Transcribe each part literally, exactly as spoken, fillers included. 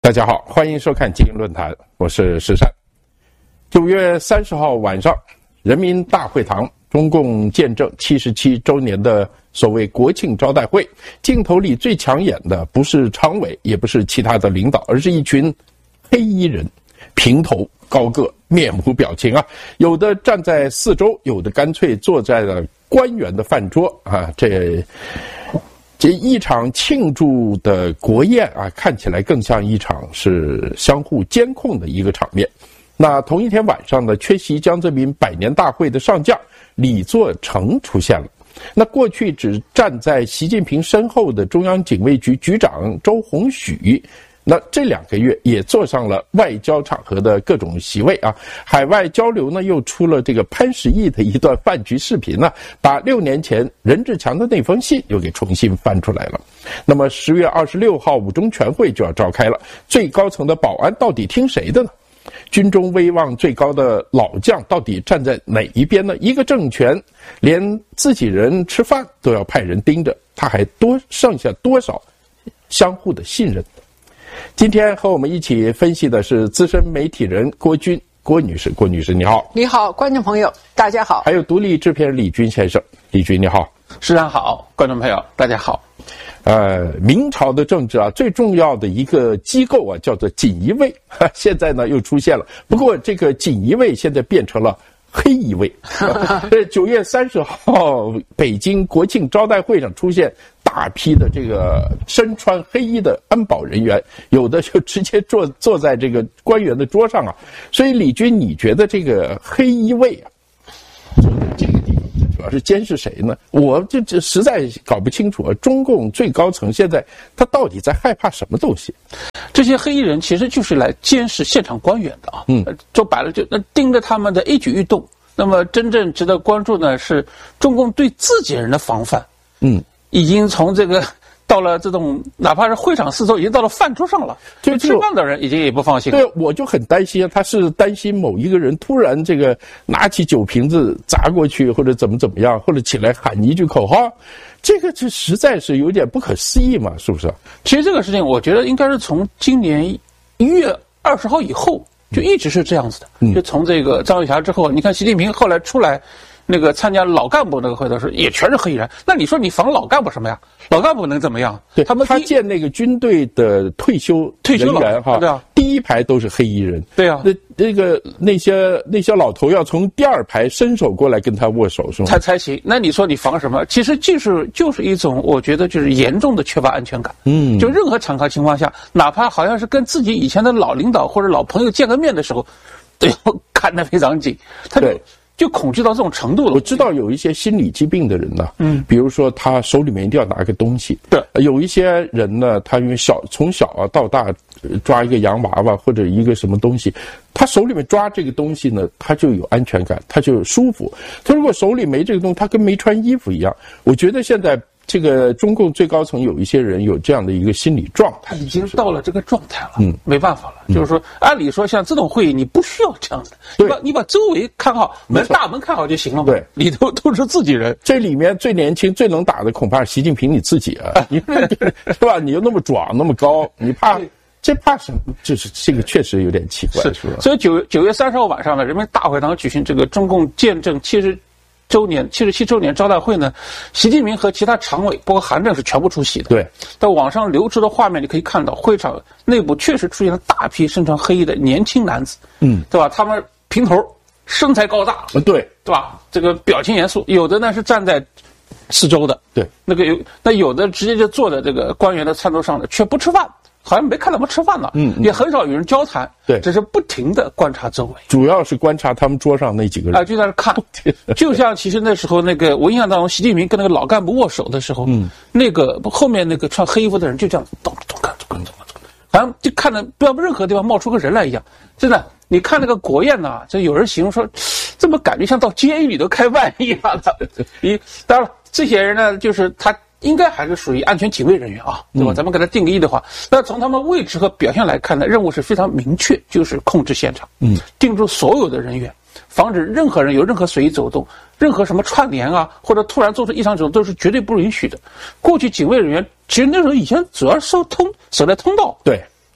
大家好，欢迎收看今日论坛，我是石山。九月三十号晚上，人民大会堂中共建政七十七周年的所谓国庆招待会，镜头里最抢眼的不是常委，也不是其他的领导，而是一群黑衣人，平头高个，面无表情啊，有的站在四周，有的干脆坐在了官员的饭桌啊，这这一场庆祝的国宴啊，看起来更像一场是相互监控的一个场面。那同一天晚上呢，缺席江泽民百年大会的上将李作成出现了。那过去只站在习近平身后的中央警卫局局长周鸿许，那这两个月也坐上了外交场合的各种席位啊。海外交流呢，又出了这个潘石屹的一段饭局视频呢，把六年前任志强的那封信又给重新翻出来了。那么十月二十六号五中全会就要召开了，最高层的保安到底听谁的呢？军中威望最高的老将到底站在哪一边呢？一个政权连自己人吃饭都要派人盯着，他还多剩下多少相互的信任？今天和我们一起分析的是资深媒体人郭军，郭女士。郭女士你好。 你好，观众朋友大家好。 还有独立制片人李军先生。李军你好。 石山好，观众朋友大家好。 呃，明朝的政治啊，最重要的一个机构啊，叫做锦衣卫，现在呢又出现了。不过这个锦衣卫现在变成了黑衣卫。这九月三十号，北京国庆招待会上出现大批的这个身穿黑衣的安保人员，有的就直接坐坐在这个官员的桌上啊。所以李军，你觉得这个黑衣卫啊，坐在这个地方主要是监视谁呢？我这这实在搞不清楚啊！中共最高层现在他到底在害怕什么东西？ 这些黑衣人其实就是来监视现场官员的啊，嗯，说白了就那盯着他们的一举一动。那么真正值得关注呢，是中共对自己人的防范，嗯，已经从这个到了这种哪怕是会场四周，已经到了饭桌上了，就吃饭的人已经也不放心了。 对，我就很担心，他是担心某一个人突然这个拿起酒瓶子砸过去，或者怎么怎么样，或者起来喊一句口号，这个就实在是有点不可思议嘛，是不是？ 其实这个事情，我觉得应该是从今年一月二十号以后就一直是这样子的，嗯、就从这个张雨霞之后，你看习近平后来出来。那个参加老干部那个会的时候，也全是黑衣人。那你说你防老干部什么呀？老干部能怎么样？ 对，他们他见那个军队的退休退休人员哈， 对啊， 第一排都是黑衣人。 对啊， 那那个那些那些老头要从第二排伸手过来跟他握手，是吗？ 才才行。那你说你防什么？其实就是就是一种，我觉得就是严重的缺乏安全感。嗯，就任何场合情况下，哪怕好像是跟自己以前的老领导或者老朋友见个面的时候，都要看得非常紧。他就。就恐惧到这种程度了。 我知道有一些心理疾病的人呢，嗯，比如说他手里面一定要拿个东西。 对， 有一些人呢，他因为小从小啊到大抓一个洋娃娃或者一个什么东西，他手里面抓这个东西呢，他就有安全感，他就舒服。他如果手里没这个东西，他跟没穿衣服一样。我觉得现在这个中共最高层有一些人有这样的一个心理状态， 已经到了这个状态了，嗯，没办法了。嗯、就是说，按理说像这种会议，你不需要这样子的，你把你把周围看好，门大门看好就行了嘛。 对， 里头都是自己人。 这里面最年轻、最能打的恐怕是习近平你自己啊，你是吧？你又那么壮、那么高，你怕？这怕什么？就是这个确实有点奇怪，是吧？ 所以九九月三十号晚上呢，人民大会堂举行这个中共建政七十。周年七十七周年招待会呢，习近平和其他常委包括韩正是全部出席的。 对， 在网上流出的画面你可以看到，会场内部确实出现了大批身穿黑衣的年轻男子，嗯，对吧？他们平头，身材高大， 嗯，对， 对吧？这个表情严肃，有的呢是站在四周的， 对， 那个有那有的直接就坐在这个官员的餐桌上的，却不吃饭。好像没看他们吃饭呢，嗯，也很少与人交谈， 对， 只是不停的观察周围， 主要是观察他们桌上那几个人啊、呃，就在那看，就像其实那时候那个我印象当中，习近平跟那个老干部握手的时候，嗯，那个后面那个穿黑衣服的人就这样咚咚看，咚咚咚，好像就看着不要任何地方冒出个人来一样，真的。你看那个国宴呐、啊，这有人形容说，这么感觉像到监狱里头开饭一样的。你当然了，这些人呢，就是他。应该还是属于安全警卫人员啊，对吧？嗯、咱们给他定个义的话，那从他们位置和表现来看呢，任务是非常明确，就是控制现场，嗯，定住所有的人员，防止任何人有任何随意走动，任何什么串联啊，或者突然做出异常举动都是绝对不允许的。过去警卫人员其实那时候以前主要是守通守在通道， 对，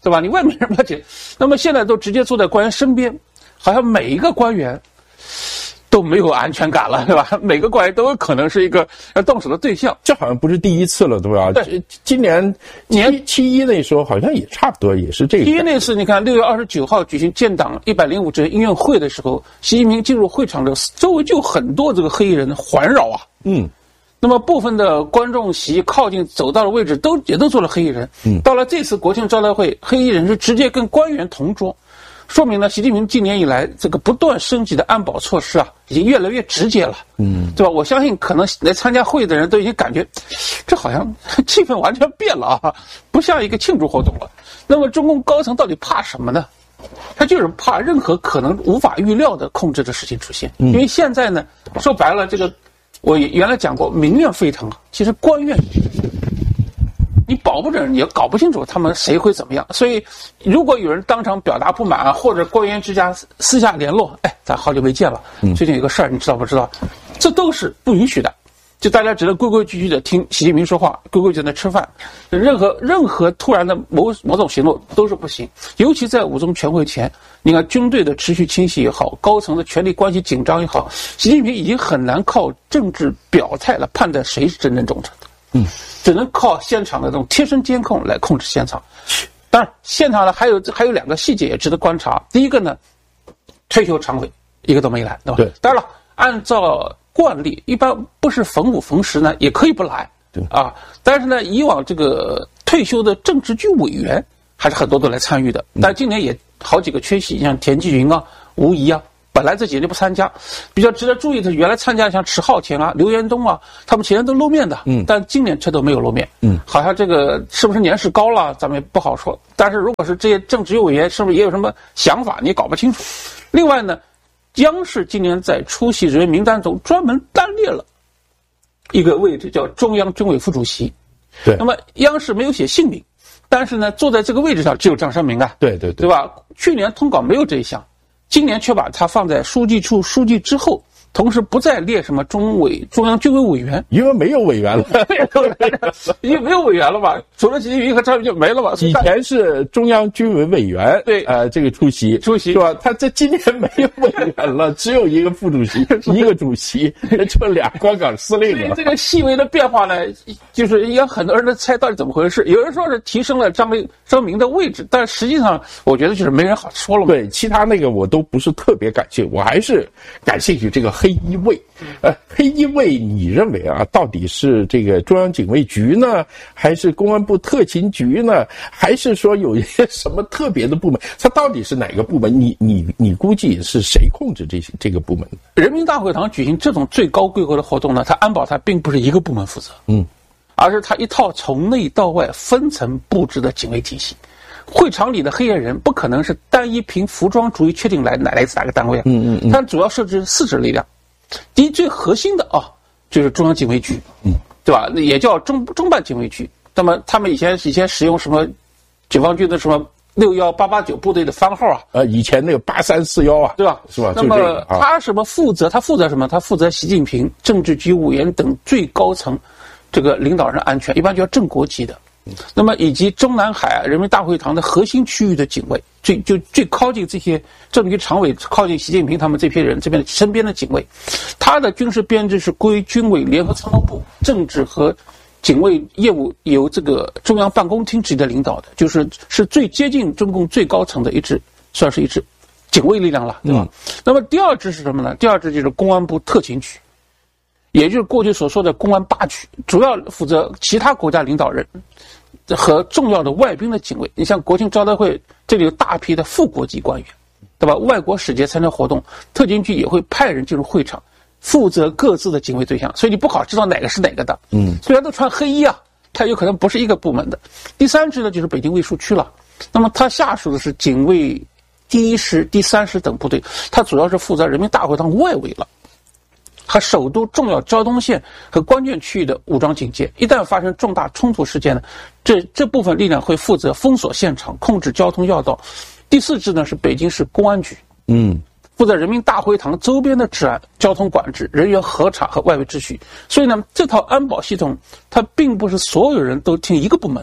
对吧？你外面人不了解，那么现在都直接坐在官员身边，好像每一个官员都没有安全感了，对吧？每个官员都有可能是一个要动手的对象。 这好像不是第一次了，对吧？ 对， 今年年七一那时候好像也差不多，也是这个。 七一那次，你看六月二十九号举行建党一百零五周年音乐会的时候，习近平进入会场的周围就很多这个黑衣人环绕啊。 嗯。 那么部分的观众席靠近走道的位置都也都坐了黑衣人。嗯，到了这次国庆招待会，黑衣人是直接跟官员同桌，说明了习近平今年以来这个不断升级的安保措施啊，已经越来越直接了。嗯，对吧？我相信可能来参加会的人都已经感觉，这好像气氛完全变了啊，不像一个庆祝活动了。那么中共高层到底怕什么呢？他就是怕任何可能无法预料的控制的事情出现。因为现在呢，说白了，这个。我原来讲过，民怨沸腾啊，其实官怨，你保不准，也搞不清楚他们谁会怎么样。所以，如果有人当场表达不满啊，或者官员之间私下联络，哎，咱好久没见了，最近有个事儿，你知道不知道？这都是不允许的。就大家只能规规矩矩的听习近平说话，规规矩矩的吃饭，任何任何突然的某某种行动都是不行。尤其在五中全会前，你看军队的持续清洗也好，高层的权力关系紧张也好，习近平已经很难靠政治表态来判断谁是真正忠诚的，嗯，只能靠现场的这种贴身监控来控制现场。当然，现场呢还有还有两个细节也值得观察。第一个呢，退休常委一个都没来，对吧？ 对。 当然了，按照惯例一般不是逢五逢十呢，也可以不来，对啊。但是呢，以往这个退休的政治局委员还是很多都来参与的，但今年也好几个缺席，像田纪云啊、吴仪啊，本来这几年就不参加。比较值得注意的是，原来参加像迟浩前啊、刘延东啊，他们前年都露面的，嗯，但今年却都没有露面，嗯，好像这个是不是年事高了，咱们也不好说。但是如果是这些政治局委员，是不是也有什么想法，你也搞不清楚。另外呢，央视今年在出席人员名单中专门单列了一个位置，叫中央军委副主席。 对， 那么央视没有写姓名，但是呢，坐在这个位置上只有张山明啊。 对对对， 对吧？去年通稿没有这一项，今年却把它放在书记处书记之后，同时不再列什么中委中央军委委员， 因为没有委员了， 因为没有委员了吧？除了习近平和张云就没了吧？ 以前是中央军委委员， 对， 呃，这个出席， 出席是吧？他这今年没有委员了，只有一个副主席，一个主席，就俩光杆司令了。 所以这个细微的变化呢，就是也很多人在猜到底怎么回事。有人说是提升了张明张明的位置，但实际上我觉得就是没人好说了嘛。 对，其他那个我都不是特别感兴趣，我还是感兴趣这个黑衣卫。呃，黑衣卫，你认为啊，到底是这个中央警卫局呢，还是公安部特勤局呢，还是说有一些什么特别的部门？它到底是哪个部门？你你你估计是谁控制这些这个部门？ 人民大会堂举行这种最高规格的活动呢，它安保它并不是一个部门负责，嗯，而是它一套从内到外分层布置的警卫体系。会场里的黑衣人不可能是单一凭服装逐一确定来来自哪个单位啊，嗯嗯嗯，它主要设置四支力量。第一，最核心的啊，就是中央警卫局，嗯，对吧？那也叫中中办警卫局。那么他们以前以前使用什么解放军的什么六幺八八九部队的番号啊？ 呃，以前那个八三四幺啊， 对吧？ 是吧？ 那么他什么负责？他负责什么？他负责习近平、政治局委员等最高层这个领导人安全，一般叫正国级的。那么以及中南海人民大会堂的核心区域的警卫，最就最靠近这些政治局常委，靠近习近平他们这批人这边身边的警卫，他的军事编制是归军委联合参谋部，政治和警卫业务由这个中央办公厅直接领导的，就是是最接近中共最高层的一支，算是一支警卫力量了，对吧？嗯、那么第二支是什么呢？第二支就是公安部特勤局。也就是过去所说的公安八局，主要负责其他国家领导人和重要的外宾的警卫。你像国庆招待会，这里有大批的副国级官员，对吧？外国使节参加活动，特勤局也会派人进入会场，负责各自的警卫对象，所以你不好知道哪个是哪个的。嗯，虽然都穿黑衣啊，它有可能不是一个部门的。第三支呢，就是北京卫戍区了，那么它下属的是警卫第一师、第三师等部队，它主要是负责人民大会堂外围了。和首都重要交通线和关键区域的武装警戒，一旦发生重大冲突事件呢，这这部分力量会负责封锁现场、控制交通要道。第四支呢是北京市公安局，嗯，负责人民大会堂周边的治安、交通管制、人员核查和外围秩序。所以呢，这套安保系统它并不是所有人都听一个部门的，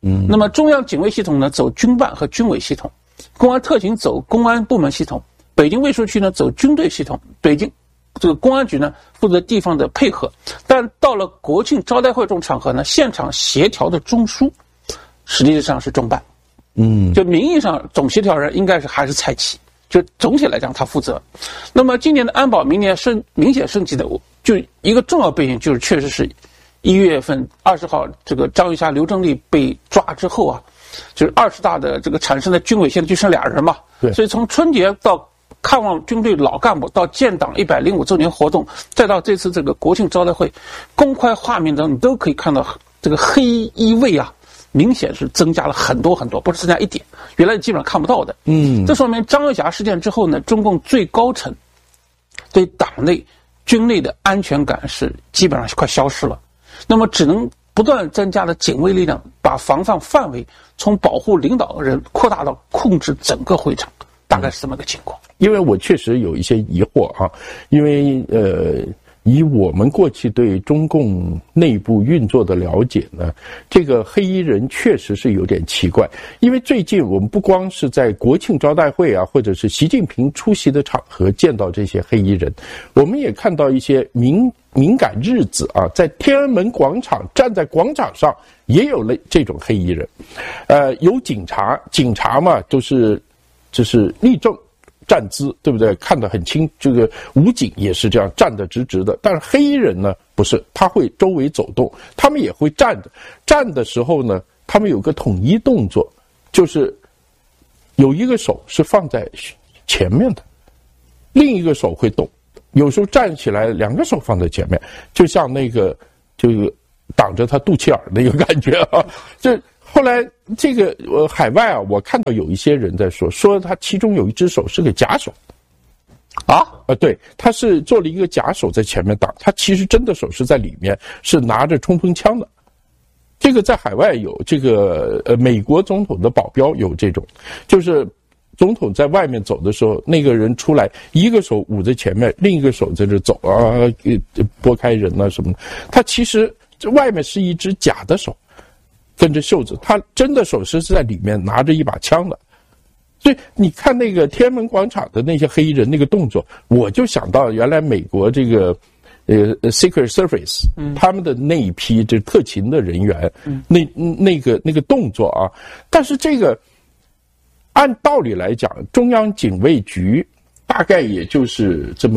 嗯，那么中央警卫系统呢走军办和军委系统，公安特勤走公安部门系统，北京卫戍区呢走军队系统，北京这个公安局呢负责地方的配合。但到了国庆招待会这种场合呢，现场协调的中枢实际上是中办，嗯，就名义上总协调人应该是还是蔡奇，就总体来讲他负责。那么今年的安保明年升明显升级的，就一个重要背景就是确实是一月份二十号这个张玉霞、刘正利被抓之后啊，就是二十大的这个产生的军委现在就剩俩人嘛，对，所以从春节到看望军队老干部，到建党一百零五周年活动，再到这次这个国庆招待会，公开画面中你都可以看到这个黑衣卫啊，明显是增加了很多很多，不是增加一点，原来基本上看不到的。嗯，这说明张玉霞事件之后呢，中共最高层对党内军内的安全感是基本上快消失了，那么只能不断增加了警卫力量，把防范范围从保护领导人扩大到控制整个会场，大概是这么个情况。 因为我确实有一些疑惑啊，因为呃，以我们过去对中共内部运作的了解呢，这个黑衣人确实是有点奇怪。因为最近我们不光是在国庆招待会啊，或者是习近平出席的场合见到这些黑衣人，我们也看到一些敏敏感日子啊，在天安门广场站在广场上也有了这种黑衣人，呃，有警察，警察嘛都是就是立正站姿，对不对？看得很清，这个武警也是这样站得直直的。但是黑衣人呢，不是，他会周围走动，他们也会站着。站的时候呢，他们有个统一动作，就是有一个手是放在前面的，另一个手会动。有时候站起来，两个手放在前面，就像那个就是挡着他肚脐眼那个感觉啊。这后来这个呃海外啊，我看到有一些人在说，说他其中有一只手是个假手，啊呃对，他是做了一个假手在前面挡，他其实真的手是在里面，是拿着冲锋枪的。这个在海外有，这个呃美国总统的保镖有这种，就是总统在外面走的时候，那个人出来，一个手捂在前面，另一个手在这走啊，拨开人啊什么的。他其实这外面是一只假的手，跟着袖子，他真的手是在里面拿着一把枪的。所以你看那个天安门广场的那些黑衣人那个动作，我就想到原来美国这个呃 Secret Service、嗯、他们的那一批这特勤的人员，嗯、那那个那个动作啊，但是这个按道理来讲，中央警卫局大概也就是这么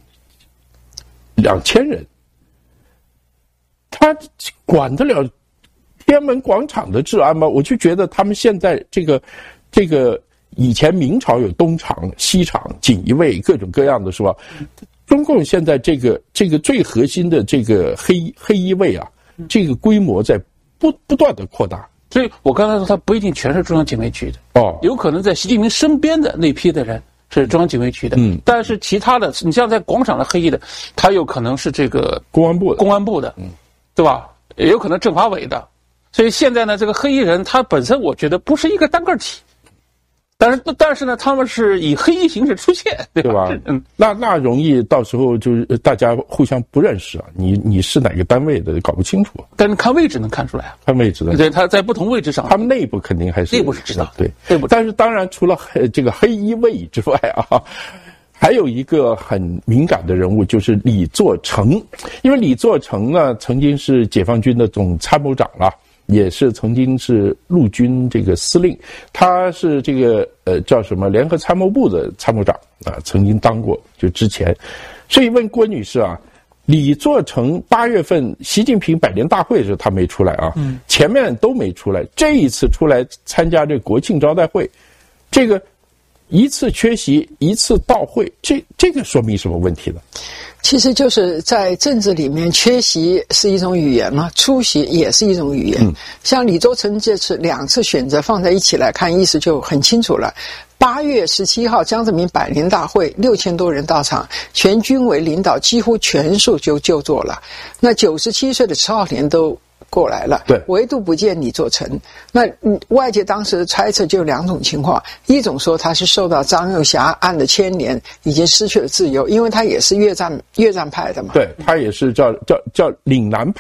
两千人，他管得了天安门广场的治安吗？我就觉得他们现在这个这个以前明朝有东厂、西厂、锦衣卫各种各样的是吧？中共现在这个这个最核心的这个黑黑衣卫啊，这个规模在不不断的扩大。 所以我刚才说，他不一定全是中央警卫局的哦，有可能在习近平身边的那批的人是中央警卫局的，嗯，但是其他的，你像在广场的黑衣的，他有可能是这个公安部的， 公安部的，嗯，对吧？也有可能政法委的。所以现在呢，这个黑衣人他本身我觉得不是一个单个体，但是但是呢，他们是以黑衣形式出现，对吧？ 对吧？嗯，那那容易到时候就是大家互相不认识啊，你你是哪个单位的搞不清楚。 但是看位置能看出来啊， 看位置的， 对，他在不同位置上， 他们内部肯定还是内部是知道， 对， 内部。 但是当然除了黑这个黑衣卫之外啊，还有一个很敏感的人物就是李作成，因为李作成呢曾经是解放军的总参谋长了。也是曾经是陆军这个司令，他是这个呃叫什么联合参谋部的参谋长啊，曾经当过，就之前。所以问郭女士啊，李作成八月份习近平百年大会的时候他没出来啊，嗯，前面都没出来，这一次出来参加这国庆招待会，这个一次缺席一次到会，这这个说明什么问题呢？ 其实就是在政治里面，缺席是一种语言嘛，出席也是一种语言。嗯、像李作成这次两次选择放在一起来看，意思就很清楚了。八月十七号江泽民百年大会，六千多人到场，全军委领导几乎全数就就座了。那九十七岁的迟浩年都过来了， 对， 唯独不见李作成。那外界当时猜测就有两种情况，一种说他是受到张幼霞案的牵连，已经失去了自由，因为他也是越战越战派的嘛， 对，他也是叫叫叫岭南派。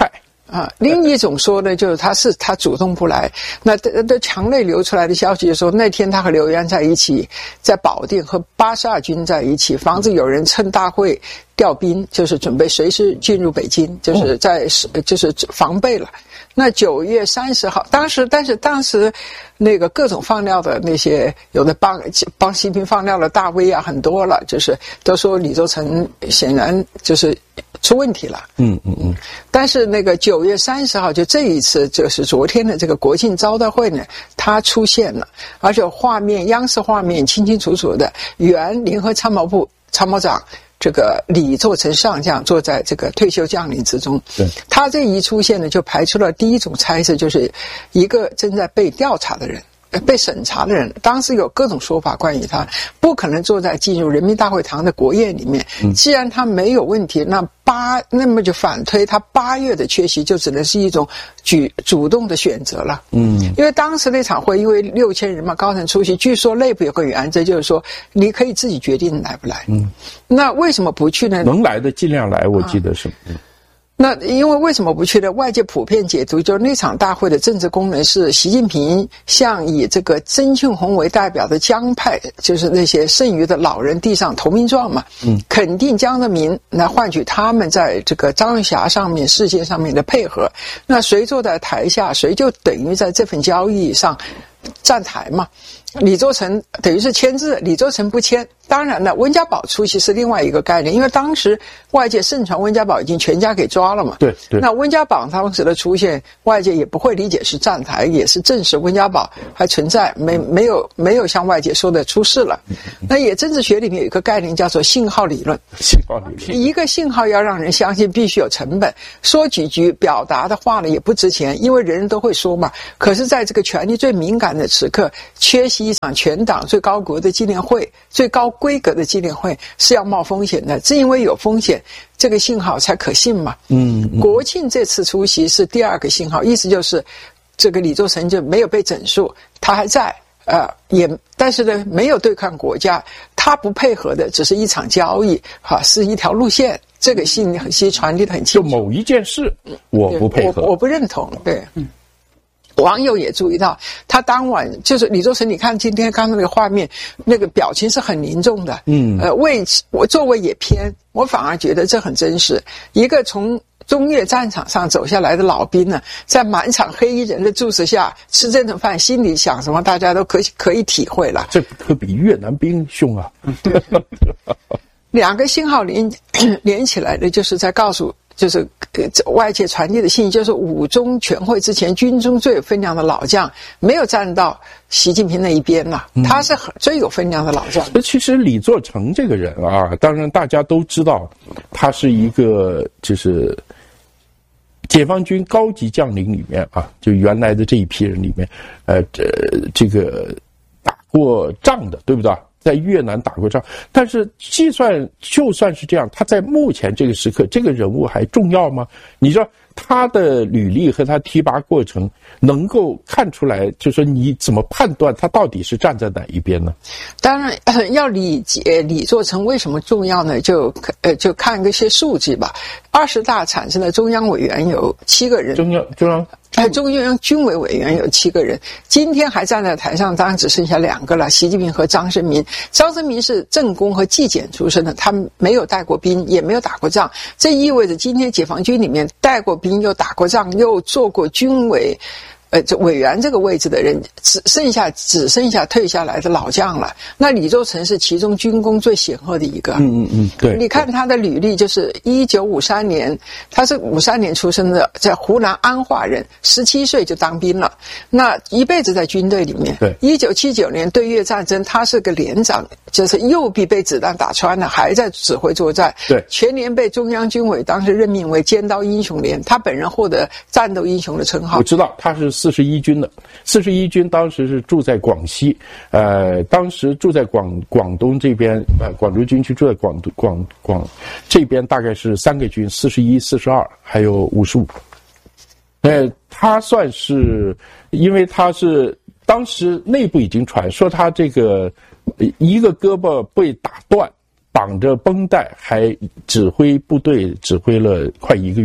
啊，另一种说呢，就是他是他主动不来。那的的墙内流出来的消息就说，那天他和刘源在一起，在保定和八十二军在一起，防止有人趁大会调兵，就是准备随时进入北京，就是在、哦、就是防备了。那九月三十号，当时但是当时那个各种放料的那些有的帮帮习近平放料的大 V 啊很多了，就是都说李作成显然就是出问题了。 嗯嗯嗯。 但是那个九月三十号，就这一次就是昨天的这个国庆招待会呢，他出现了，而且画面央视画面清清楚楚的，原联合参谋部参谋长这个李作成上将坐在这个退休将领之中。 对， 他这一出现呢，就排除了第一种猜测，就是一个正在被调查的人。被审查的人，当时有各种说法关于他，不可能坐在进入人民大会堂的国宴里面。既然他没有问题，那八那么就反推他八月的缺席就只能是一种主主动的选择了。嗯，因为当时那场会因为六千人嘛，高层出席，据说内部有个原则，就是说你可以自己决定来不来。嗯，那为什么不去呢？ 能来的尽量来，我记得是。嗯， 那因为为什么不去呢？外界普遍解读，就是那场大会的政治功能是习近平向以这个曾庆红为代表的江派，就是那些剩余的老人递上投名状嘛，嗯，肯定江泽民来换取他们在这个张玉霞上面事件上面的配合。那谁坐在台下，谁就等于在这份交易上站台嘛。李作成等于是签字，李作成不签。当然了，温家宝出席是另外一个概念，因为当时外界盛传温家宝已经全家给抓了嘛。 对对。 那温家宝当时的出现，外界也不会理解是站台，也是证实温家宝还存在，没没有没有像外界说的出事了。那也政治学里面有一个概念叫做信号理论。 信号理论。 一个信号要让人相信，必须有成本。说几句表达的话呢，也不值钱，因为人人都会说嘛。可是在这个权力最敏感的时刻，缺席一场全党最高国的纪念会，最高规格的纪念会是要冒风险的，正因为有风险，这个信号才可信嘛。嗯，嗯国庆这次出席是第二个信号，意思就是这个李作成就没有被整肃，他还在，呃，也但是呢没有对抗国家，他不配合的只是一场交易，哈，是一条路线，这个信息传递得很清楚。 就某一件事，我不配合， 我, 我不认同，对，嗯。网友也注意到，他当晚就是李作成，你看今天刚刚那个画面，那个表情是很凝重的，嗯，呃，位置我座位也偏，我反而觉得这很真实。一个从中越战场上走下来的老兵呢，在满场黑衣人的注视下吃这顿饭，心里想什么，大家都可以可以体会了。 这可比越南兵凶啊！ 对，两个信号连连起来的，就是在告诉。就是外界传递的信息，就是五中全会之前，军中最有分量的老将没有站到习近平那一边了，他是很最有分量的老将。 嗯、其实李作成这个人啊，当然大家都知道，他是一个就是解放军高级将领里面啊，就原来的这一批人里面，呃，这这个打过仗的，对不对？在越南打过仗，但是计算就算是这样，他在目前这个时刻，这个人物还重要吗？你说他的履历和他提拔过程能够看出来，就是说你怎么判断他到底是站在哪一边呢？ 当然，呃、要理解李作成为什么重要呢？就呃就看一些数据吧。二十大产生的中央委员有七个人， 中央中央。 哎，中央军委委员有七个人，今天还站在台上，当然只剩下两个了，习近平和张生民。张生民是政工和纪检出身的，他没有带过兵，也没有打过仗，这意味着今天解放军里面带过兵、又打过仗、又做过军委呃，这委员这个位置的人，只剩下只剩下退下来的老将了。那李作成是其中军功最显赫的一个。 嗯嗯嗯，对。 你看他的履历，就是一九五三年，他是五三年出生的，在湖南安化人，十七岁就当兵了，那一辈子在军队里面。 对。 一九七九年对越战争，他是个连长，就是右臂被子弹打穿了，还在指挥作战。 对。 全年被中央军委当时任命为尖刀英雄连，他本人获得战斗英雄的称号。 我知道他是四十一军的，四十一军当时是住在广西，呃，当时住在广广东这边，呃，广州军区住在广东广广这边大概是三个军，四十一、四十二，还有五十五。呃，他算是，因为他是当时内部已经传说他这个一个胳膊被打断，绑着绷带，还指挥部队指挥了快一个月。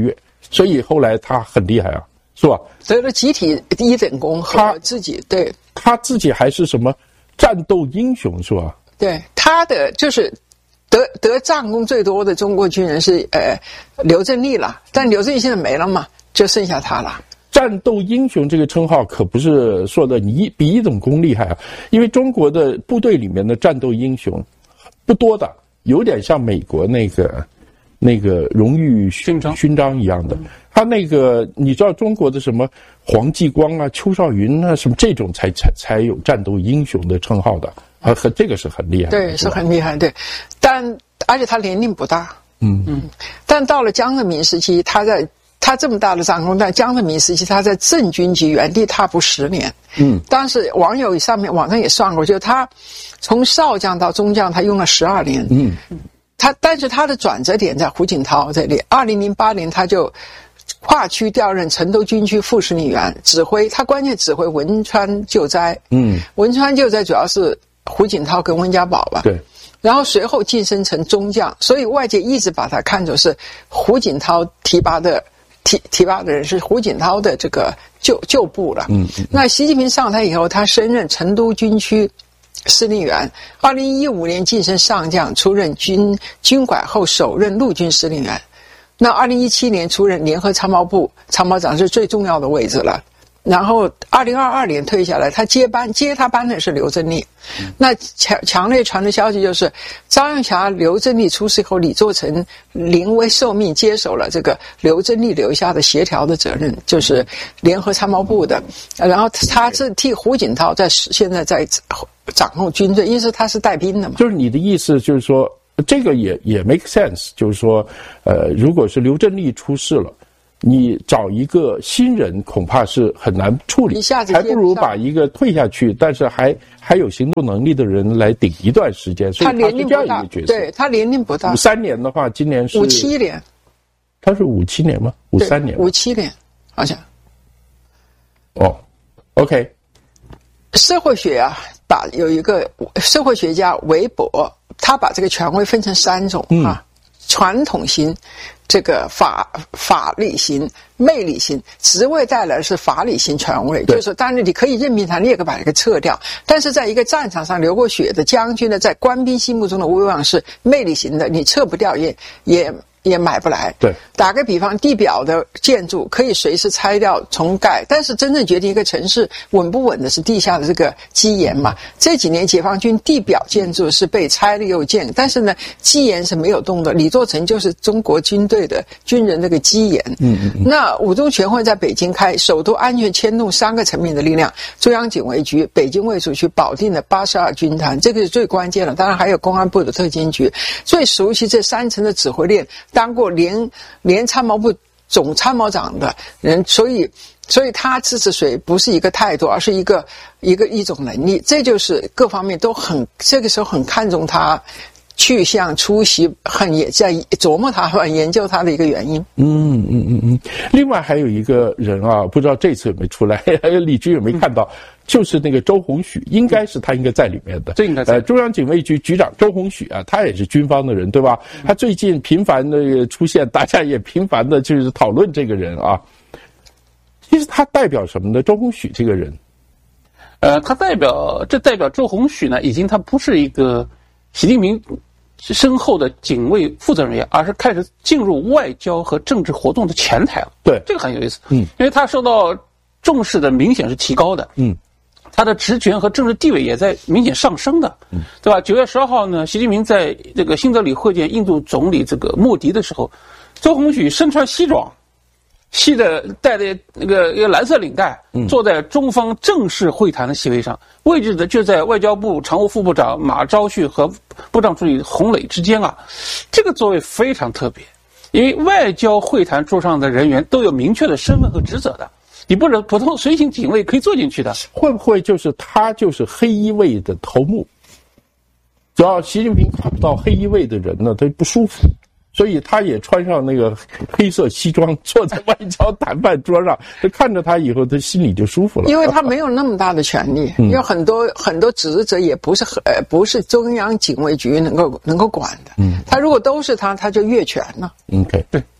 所以后来他很厉害啊，是吧？ 得了集体一等功和自己对， 他自己还是什么战斗英雄，是吧？ 对，他的就是得得战功最多的中国军人是呃刘振立了，但刘振立现在没了嘛，就剩下他了。 战斗英雄这个称号可不是说的你比一等功厉害啊，因为中国的部队里面的战斗英雄不多的，有点像美国那个那个荣誉勋章勋章一样的。他那个你知道中国的什么黄继光啊、邱少云啊什么这种才才才有战斗英雄的称号的啊，和这个是很厉害的。 对，是很厉害。对，但而且他年龄不大。 嗯嗯，但到了江泽民时期，他在。他这么大的战功，但江泽民时期他在正军级原地踏步十年。 嗯， 当时网友上面网上也算过，就他从少将到中将，他用了十二年。 嗯， 他但是他的转折点在胡锦涛这里。二零零八年他就跨区调任成都军区副司令员，指挥他关键指挥汶川救灾。 嗯， 汶川救灾主要是胡锦涛跟温家宝吧。 对。 然后随后晋升成中将，所以外界一直把他看作是胡锦涛提拔的。提提拔的人是胡锦涛的这个旧旧部了。嗯，嗯那习近平上台以后，他升任成都军区司令员。二零一五年晋升上将，出任军军管后首任陆军司令员。那二零一七年出任联合参谋部参谋长，是最重要的位置了。然后二零二二年退下来，他接班接他班的是刘振立。嗯、那强强烈传的消息就是张永霞、刘振立出事后，李作成临危受命接手了这个刘振立留下的协调的责任，就是联合参谋部的。然后他是替胡锦涛在现在在掌控军队，因为他是带兵的嘛。 就是你的意思就是说，这个也也 make sense， 就是说，呃，如果是刘振立出事了。你找一个新人恐怕是很难处理， 一下子还不如把一个退下去，但是还还有行动能力的人来顶一段时间。所以他是这样一个角色。 对，他年龄不大。 五三年的话，今年是五七年。 他是五七年吗？五三年。 五七年，好像。 哦 ，OK。 社会学啊，把有一个社会学家韦伯，他把这个权威分成三种啊，嗯、传统型。这个法法理型、魅力型，职位带来的是法理型权威，就是当然你可以任命他，你也可以把这个撤掉。但是在一个战场上流过血的将军呢，在官兵心目中的威望是魅力型的，你撤不掉也也也买不来。 对， 打个比方，地表的建筑可以随时拆掉重盖，但是真正决定一个城市稳不稳的是地下的这个基岩嘛。这几年解放军地表建筑是被拆了又建，但是呢，基岩是没有动的。李作成就是中国军队的军人这个基岩。嗯嗯。那五中全会在北京开，首都安全牵动三个层面的力量：中央警卫局、北京卫戍区、保定的八十二军团，这个是最关键的。当然还有公安部的特勤局，最熟悉这三层的指挥链。当过联联参谋部总参谋长的人，所以所以他支持谁不是一个态度，而是一个一个一种能力，这就是各方面都很这个时候很看重他去向出席，很也在琢磨他很研究他的一个原因。嗯嗯嗯嗯。另外还有一个人啊，不知道这次有没有出来，还有李军有没有看到？嗯，就是那个周鸿许，应该是他应该在里面的。 这应该在。 呃，中央警卫局局长周鸿许啊，他也是军方的人，对吧？他最近频繁的出现，大家也频繁的就是讨论这个人啊。其实他代表什么呢？周鸿许这个人， 呃，他代表这代表周鸿许呢，已经他不是一个习近平身后的警卫负责人员，而是开始进入外交和政治活动的前台了。 对， 这个很有意思。嗯，因为他受到重视的明显是提高的。嗯，他的职权和政治地位也在明显上升的。嗯，对吧？九月十二号呢，习近平在这个新德里会见印度总理这个莫迪的时候，周鸿许身穿西装，系的带的那个一个蓝色领带，坐在中方正式会谈的席位上，位置的就在外交部常务副部长马朝旭和部长助理洪磊之间啊。这个座位非常特别，因为外交会谈桌上的人员都有明确的身份和职责的，你不是普通随行警卫可以坐进去的。 会不会就是他就是黑衣卫的头目？只要习近平看不到黑衣卫的人呢，他不舒服。所以他也穿上那个黑色西装，坐在外交谈判桌上，他看着他以后，他心里就舒服了。 因为他没有那么大的权力，嗯、因为很多很多职责也不是呃不是中央警卫局能够能够管的。嗯，他如果都是他，他就越权了。 OK， 对。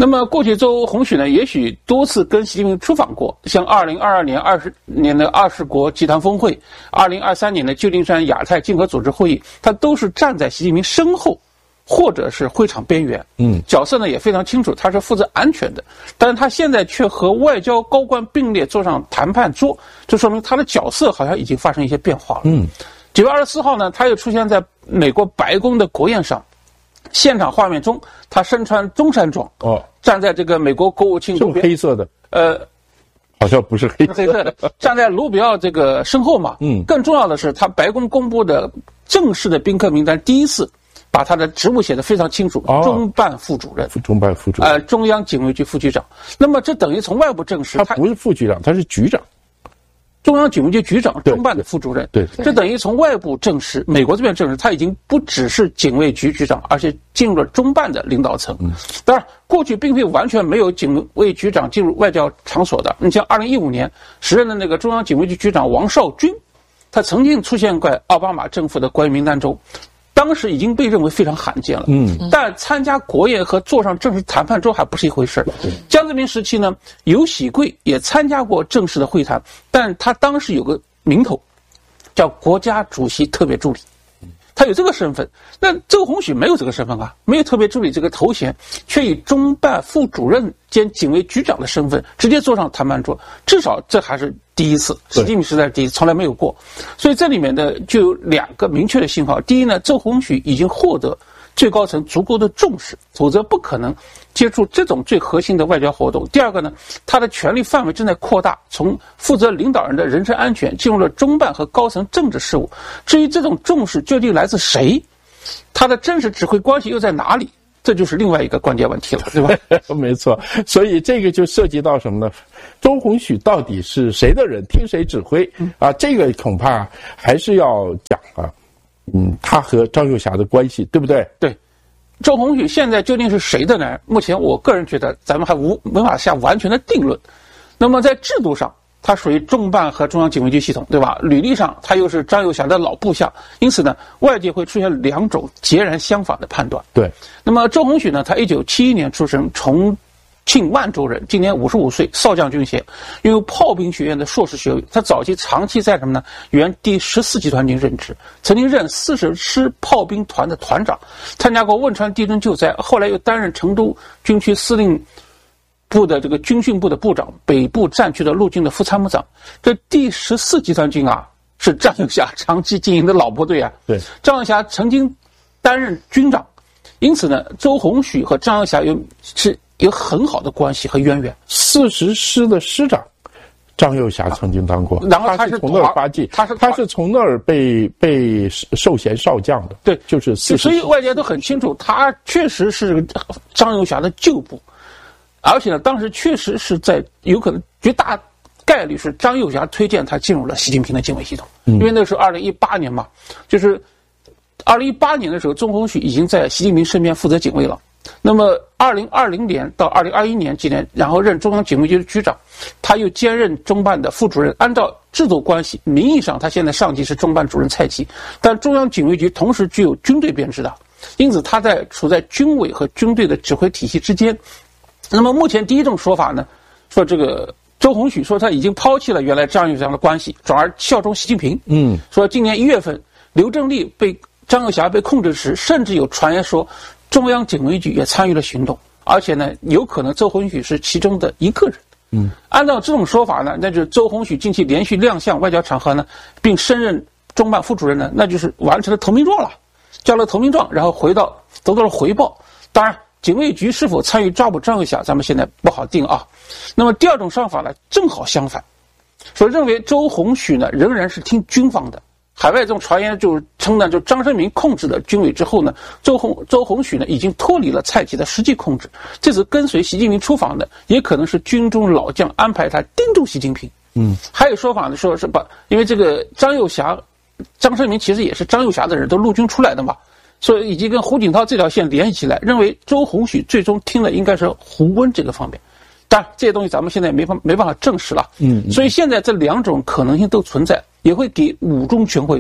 那么过去周鸿许呢，也许多次跟习近平出访过，像二零二二年二十年的二十国集团峰会，二零二三年的旧金山亚太经合组织会议，他都是站在习近平身后，或者是会场边缘。嗯，角色呢也非常清楚，他是负责安全的，但是他现在却和外交高官并列坐上谈判桌，就说明他的角色好像已经发生一些变化了。嗯，九月二十四号呢，他又出现在美国白宫的国宴上。现场画面中，他身穿中山装，哦，站在这个美国国务卿路边， 黑色的， 呃， 好像不是黑色的， 黑色的，站在卢比奥这个身后嘛。嗯，更重要的是，他白宫公布的正式的宾客名单，第一次把他的职务写得非常清楚，哦、中办副主任， 中办副主任， 呃，中央警卫局副局长。那么这等于从外部证实， 他不是副局长，他是局长。 中央警卫局局长，中办的副主任， 对， 对，这等于从外部证实，美国这边证实，他已经不只是警卫局局长，而且进入了中办的领导层。嗯，当然，过去并非完全没有警卫局长进入外交场所的。你像二零一五年时任的那个中央警卫局局长王少军，他曾经出现在奥巴马政府的国员名单中。当时已经被认为非常罕见了，嗯，但参加国宴和坐上正式谈判桌还不是一回事。江泽民时期呢，尤喜贵也参加过正式的会谈，但他当时有个名头，叫国家主席特别助理，他有这个身份。那周鸿许没有这个身份啊，没有特别助理这个头衔，却以中办副主任兼警卫局长的身份直接坐上谈判桌，至少这还是第一次，习近平时代第一次，从来没有过。所以这里面的就有两个明确的信号：第一呢，周鸿许已经获得最高层足够的重视，否则不可能接触这种最核心的外交活动。第二个呢，他的权力范围正在扩大，从负责领导人的人身安全进入了中办和高层政治事务。至于这种重视究竟来自谁，他的真实指挥关系又在哪里？这就是另外一个关键问题了，对吧？ 没错，所以这个就涉及到什么呢？周鸿许到底是谁的人，听谁指挥啊？这个恐怕还是要讲啊，嗯，他和张幼霞的关系，对不对？ 对，周鸿许现在究竟是谁的呢？目前我个人觉得咱们还无没法下完全的定论。那么在制度上，它属于中办和中央警卫局系统，对吧？履历上，它又是张幼霞的老部下，因此呢，外界会出现两种截然相反的判断。 对。 那么周鸿许呢，他一九七一年出生，重庆万州人，今年五十五岁，少将军衔，拥有炮兵学院的硕士学位。他早期长期在什么呢？原第十四集团军任职，曾经任四十师炮兵团的团长，参加过汶川地震救灾，后来又担任成都军区司令部的这个军训部的部长，北部战区的陆军的副参谋长。这第十四集团军啊，是张幼霞长期经营的老部队啊。 对， 张幼霞曾经担任军长，因此呢，周鸿许和张幼霞有是有很好的关系和渊源。 四十师的师长，张幼霞曾经当过， 然后他是从那儿发迹，他是他是从那儿被被授衔少将的。 对， 就是四十。 所以外界都很清楚，他确实是张幼霞的旧部。而且呢，当时确实是在有可能绝大概率是张幼霞推荐他进入了习近平的警卫系统，因为那时候二零一八年嘛，就是二零一八年的时候，周鸿许已经在习近平身边负责警卫了。那么二零二零年到二零二一年几年，然后任中央警卫局的局长，他又兼任中办的副主任。按照制度关系，名义上他现在上级是中办主任蔡奇，但中央警卫局同时具有军队编制的，因此他在处在军委和军队的指挥体系之间。那么目前第一种说法呢，说这个周鸿许说他已经抛弃了原来张幼霞的关系，转而效忠习近平。嗯，说今年一月份，刘正利被张幼霞被控制时，甚至有传言说中央警卫局也参与了行动，而且呢，有可能周鸿许是其中的一个人。嗯，按照这种说法呢，那就是周鸿许近期连续亮相外交场合呢，并升任中办副主任呢，那就是完成了投名状了，交了投名状，然后回到得到了回报。当然，警卫局是否参与抓捕张幼霞，咱们现在不好定啊。那么第二种说法呢，正好相反，说认为周鸿许呢仍然是听军方的。海外这种传言就是称呢，就张生民控制了军委之后呢，周鸿周鸿许呢已经脱离了蔡奇的实际控制。这次跟随习近平出访的，也可能是军中老将安排他盯住习近平。嗯，还有说法呢，说是把因为这个张幼霞、张生民其实也是张幼霞的人，都陆军出来的嘛。所以以及跟胡锦涛这条线联系起来，认为周鸿许最终听的应该是胡温这个方面。当然这些东西咱们现在没法没办法证实了。嗯，所以现在这两种可能性都存在，也会给五中全会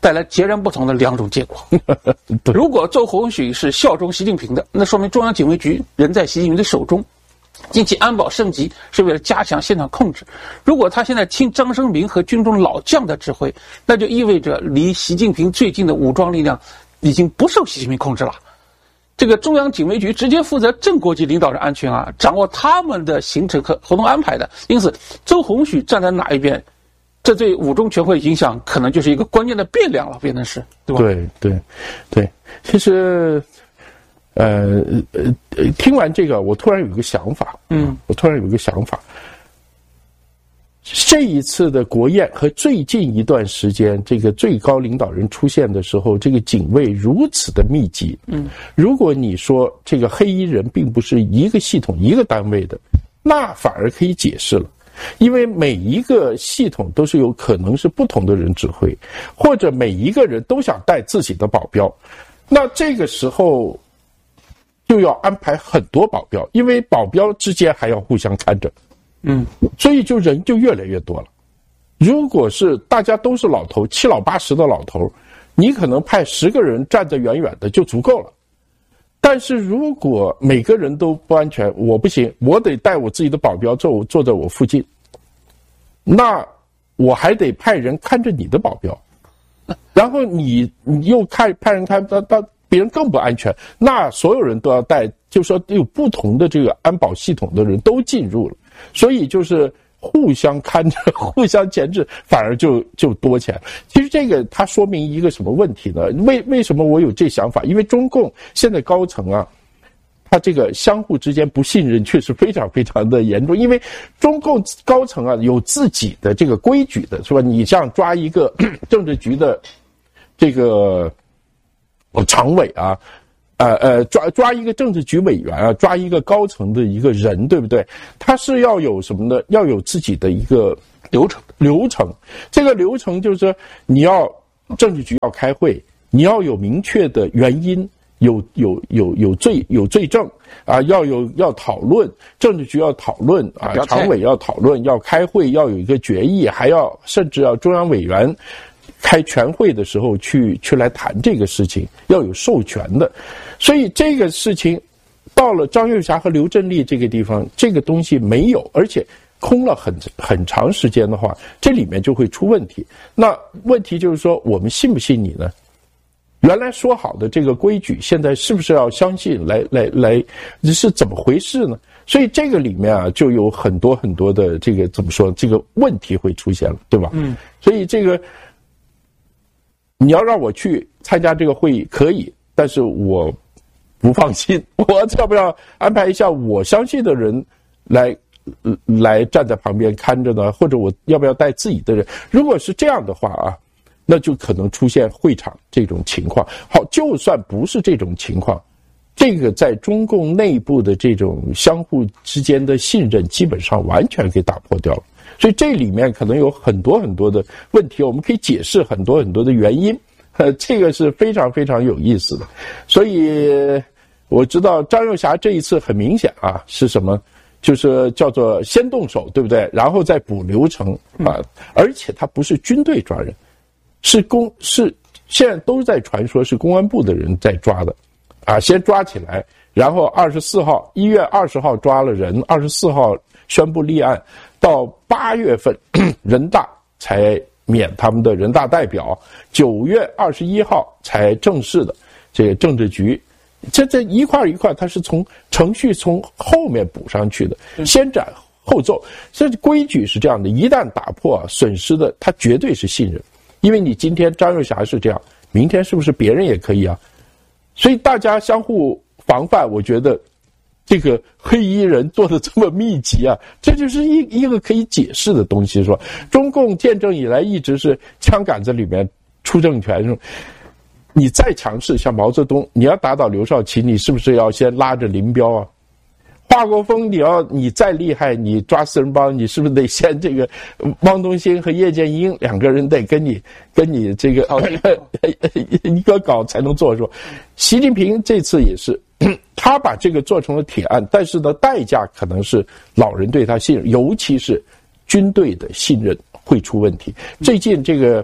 带来截然不同的两种结果。如果周鸿许是效忠习近平的，那说明中央警卫局人在习近平的手中，近期安保升级是为了加强现场控制。如果他现在听张生明和军中老将的指挥，那就意味着离习近平最近的武装力量已经不受习近平控制了。这个中央警卫局直接负责正国级领导人安全啊，掌握他们的行程和活动安排的。因此，周鸿许站在哪一边，这对五中全会影响可能就是一个关键的变量了，变成是，对吧？ 对对对，其实，呃呃呃，听完这个，我突然有一个想法，嗯，我突然有一个想法。这一次的国宴和最近一段时间这个最高领导人出现的时候，这个警卫如此的密集，嗯，如果你说这个黑衣人并不是一个系统一个单位的，那反而可以解释了。因为每一个系统都是有可能是不同的人指挥，或者每一个人都想带自己的保镖，那这个时候就要安排很多保镖，因为保镖之间还要互相看着，嗯，所以就人就越来越多了。如果是大家都是老头，七老八十的老头，你可能派十个人站得远远的就足够了。但是如果每个人都不安全，我不行，我得带我自己的保镖坐坐在我附近，那我还得派人看着你的保镖，然后你你又看派人看，到到别人更不安全，那所有人都要带，就是说有不同的这个安保系统的人都进入了，所以就是互相看着、互相钳制，反而就就多起来。其实这个它说明一个什么问题呢？为为什么我有这想法？因为中共现在高层啊，他这个相互之间不信任确实非常非常的严重。因为中共高层啊有自己的这个规矩的，是吧？你像抓一个政治局的这个常委啊。呃呃，抓抓一个政治局委员啊，抓一个高层的一个人，对不对？他是要有什么呢？要有自己的一个流程流程。这个流程就是你要政治局要开会，你要有明确的原因，有有有有罪有罪证啊，要有要讨论，政治局要讨论啊，常委要讨论，要开会，要有一个决议，还要甚至要中央委员开全会的时候去去来谈这个事情，要有授权的。所以这个事情到了张又侠和刘振立这个地方，这个东西没有，而且空了很很长时间的话，这里面就会出问题。那问题就是说，我们信不信你呢？原来说好的这个规矩，现在是不是要相信来来来，是怎么回事呢？所以这个里面啊，就有很多很多的这个怎么说，这个问题会出现了，对吧？嗯。所以这个你要让我去参加这个会议可以，但是我不放心，我要不要安排一下我相信的人来来站在旁边看着呢？或者我要不要带自己的人？如果是这样的话啊，那就可能出现会场这种情况。好，就算不是这种情况，这个在中共内部的这种相互之间的信任基本上完全给打破掉了。所以这里面可能有很多很多的问题，我们可以解释很多很多的原因，呃，这个是非常非常有意思的。所以我知道张又侠这一次很明显啊，是什么？就是叫做先动手，对不对？然后再补流程啊，而且他不是军队抓人，是公是现在都在传说是公安部的人在抓的，啊，先抓起来，然后二十四号一月二十号抓了人，二十四号宣布立案，到八月份人大才免他们的人大代表，九月二十一号才正式的这个政治局。这这一块一块，它是从程序从后面补上去的，先斩后奏。这规矩是这样的，一旦打破啊，损失的它绝对是信任。因为你今天张又侠是这样，明天是不是别人也可以啊？所以大家相互防范，我觉得这个黑衣人做的这么密集啊，这就是一一个可以解释的东西。说中共建政以来一直是枪杆子里面出政权，你再强势，像毛泽东，你要打倒刘少奇，你是不是要先拉着林彪啊？华国锋，你要你再厉害，你抓四人帮，你是不是得先这个汪东兴和叶剑英两个人得跟你跟你这个一个稿才能做出？习近平这次也是，他把这个做成了铁案，但是呢，代价可能是老人对他信任，尤其是军队的信任会出问题。最近这个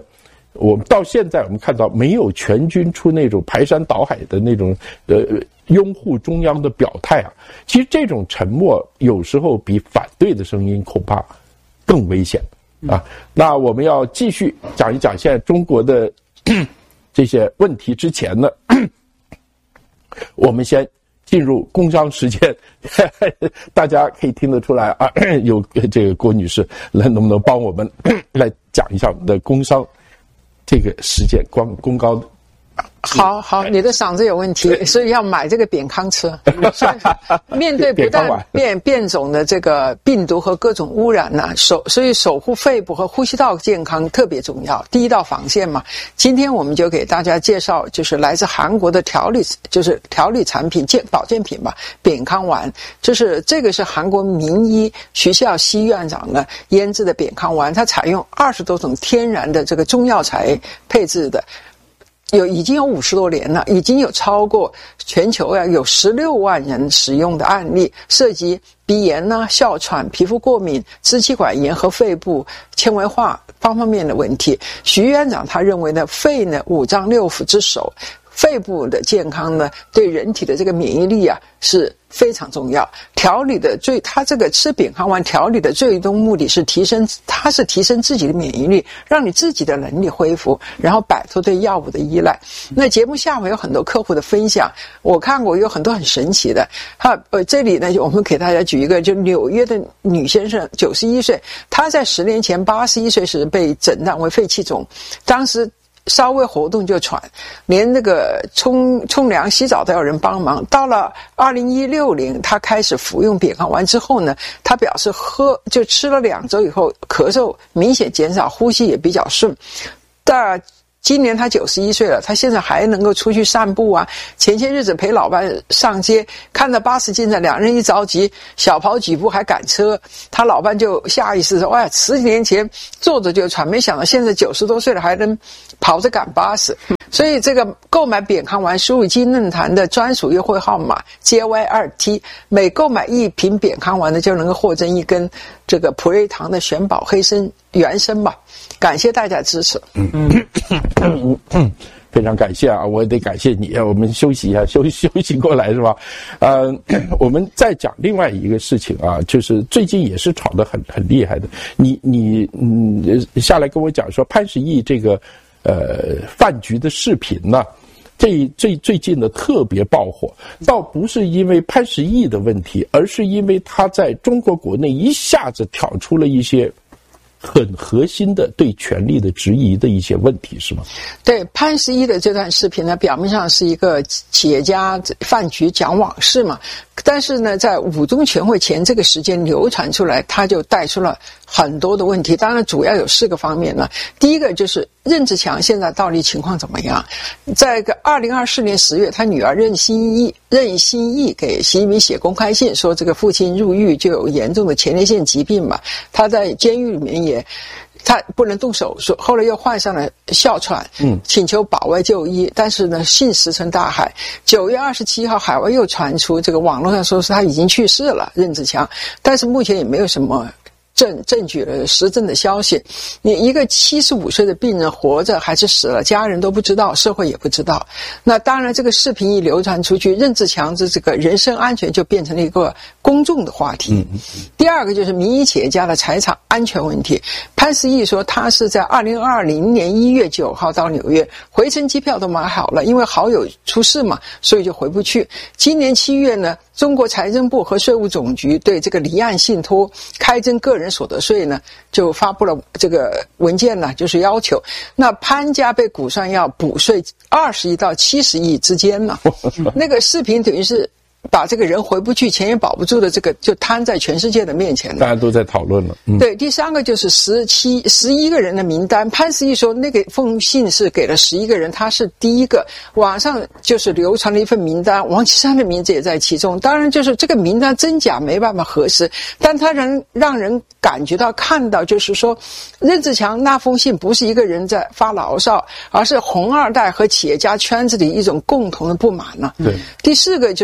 我们到现在我们看到没有全军出那种排山倒海的那种呃拥护中央的表态啊。其实这种沉默有时候比反对的声音恐怕更危险啊。那我们要继续讲一讲现在中国的这些问题之前呢，我们先进入工商时间，大家可以听得出来啊，有这个郭女士来，能不能帮我们来讲一下我们的工商这个时间光公告的？ 好好，你的嗓子有问题，所以要买这个扁康吃。面对不断变变种的这个病毒和各种污染呢、啊，守所以守护肺部和呼吸道健康特别重要，第一道防线嘛。今天我们就给大家介绍，就是来自韩国的调理，就是调理产品健保健品吧，扁康丸。就是这个是韩国名医徐孝熙院长呢研制的扁康丸，它采用二十多种天然的这个中药材配制的。有已经有五十多年了，已经有超过全球呀有十六万人使用的案例，涉及鼻炎呐、啊、哮喘、皮肤过敏、支气管炎和肺部纤维化方方面的问题。徐院长他认为呢，肺呢五脏六腑之首，肺部的健康呢对人体的这个免疫力啊是非常重要。调理的最，他这个吃扁康丸调理的最终目的是提升，它是提升自己的免疫力，让你自己的能力恢复，然后摆脱对药物的依赖。那节目下面有很多客户的分享，我看过有很多很神奇的。哈，呃，这里呢，我们给大家举一个，就纽约的女先生，九十一岁，她在十年前八十一岁时被诊断为肺气肿，当时稍微活动就喘，连那个冲冲凉洗澡都要人帮忙。到了二零一六年，他开始服用扁康丸之后呢，他表示喝就吃了两周以后，咳嗽明显减少，呼吸也比较顺。但今年他九十一岁了，他现在还能够出去散步啊。前些日子陪老伴上街，看到巴士进站，两人一着急，小跑几步还赶车，他老伴就下意识说：“哎，十几年前坐着就喘，没想到现在九十多岁了还能跑着赶巴士。”所以这个购买扁康丸，输入金论坛的专属优惠号码 J Y 二 T， 每购买一瓶扁康丸呢，就能够获赠一根这个普瑞堂的玄宝黑参原参吧。感谢大家支持。嗯嗯嗯，非常感谢啊！我也得感谢你。我们休息一下，休息休息过来是吧？呃，我们再讲另外一个事情啊，就是最近也是炒得很很厉害的。你你嗯下来跟我讲说潘石屹这个呃饭局的视频呢，这最最近的特别爆火，倒不是因为潘石屹的问题，而是因为他在中国国内一下子挑出了一些很核心的对权力的质疑的一些问题，是吗？ 对，潘石屹的这段视频呢，表面上是一个企业家饭局讲往事嘛，但是呢，在五中全会前这个时间流传出来，他就带出了很多的问题。当然，主要有四个方面呢。第一个就是任志强现在到底情况怎么样？在个二零二四年十月，他女儿任心义任心义给习近平写公开信，说这个父亲入狱就有严重的前列腺疾病嘛，他在监狱里面也。他不能动手术，后来又患上了哮喘，嗯，请求保外就医，但是呢，信石沉大海。九月二十七号，海外又传出这个网络上说是他已经去世了，任志强，但是目前也没有什么证证据的实证的消息。你一个七十五岁的病人活着还是死了，家人都不知道，社会也不知道。那当然，这个视频一流传出去，任志强的这个人身安全就变成了一个公众的话题。嗯、第二个就是民营企业家的财产安全问题。潘石屹说，他是在二零二零年一月九号到纽约，回程机票都买好了，因为好友出事嘛，所以就回不去。今年七月呢，中国财政部和税务总局对这个离岸信托开征个人所得税呢，就发布了这个文件呢，就是要求那潘家被估算要补税二十亿到七十亿之间呢。那个视频等于是把这个人回不去，钱也保不住的这个就摊在全世界的面前了， 大家都在讨论了。嗯、 对，第三个就是十七十一个人的名单，潘石屹说那个封信是给了十一个人，他是第一个。网上就是流传了一份名单，王岐山的名字也在其中。当然，就是这个名单真假没办法核实，但他让让人感觉到看到，就是说任志强那封信不是一个人在发牢骚，而是红二代和企业家圈子里一种共同的不满呢。 对， 第四个就是